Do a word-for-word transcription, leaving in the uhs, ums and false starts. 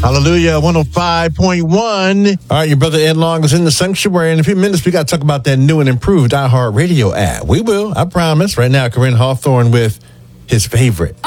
Hallelujah, one oh five point one. All right, your brother Ed Long is in the sanctuary. In a few minutes, we got to talk about that new and improved iHeartRadio app. We will, I promise. Right now, Corinne Hawthorne with his favorite.